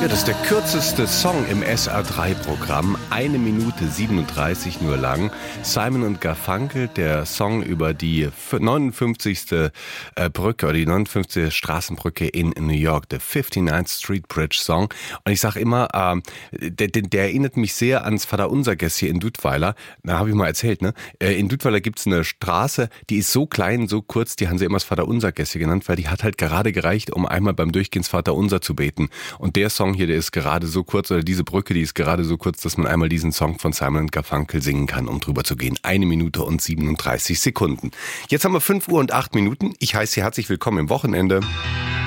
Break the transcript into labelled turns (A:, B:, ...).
A: Ja, das ist der kürzeste Song im SR3-Programm. 1 Minute 37 nur lang. Simon und Garfunkel, der Song über die 59. Brücke oder die 59. Straßenbrücke in New York, der 59th Street Bridge Song. Und ich sage immer, der erinnert mich sehr ans Vaterunser-Gässchen hier in Dudweiler. Da habe ich mal erzählt, ne? In Dudweiler gibt's eine Straße, die ist so klein, so kurz, die haben sie immer das Vaterunser-Gässchen genannt, weil die hat halt gerade gereicht, um einmal beim Durchgehen das Vaterunser zu beten. Und der Song hier, der ist gerade so kurz, oder diese Brücke, die ist gerade so kurz, dass man einmal diesen Song von Simon & Garfunkel singen kann, um drüber zu gehen. 1 Minute und 37 Sekunden. Jetzt haben wir 5 Uhr und 8 Minuten. Ich heiße Sie herzlich willkommen im Wochenende.